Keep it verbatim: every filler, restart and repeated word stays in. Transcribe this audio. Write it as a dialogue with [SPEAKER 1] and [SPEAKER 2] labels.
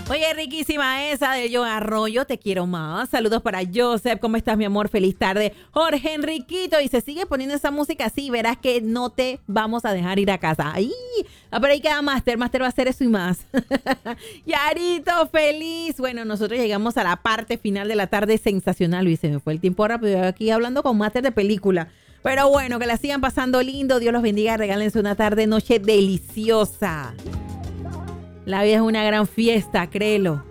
[SPEAKER 1] Oye, riquísima esa de Yo Arroyo, te quiero más. Saludos para Joseph, ¿cómo estás, mi amor? Feliz tarde. Jorge Enriquito, y se sigue poniendo esa música así, verás que no te vamos a dejar ir a casa. ¡Ay! Ah, pero ahí queda Master, Master va a hacer eso y más. Yarito, feliz. Bueno, nosotros llegamos a la parte final de la tarde sensacional, y se me fue el tiempo rápido, aquí hablando con Master de película. Pero bueno, que la sigan pasando lindo, Dios los bendiga, regálense una tarde, noche deliciosa. La vida es una gran fiesta, créelo.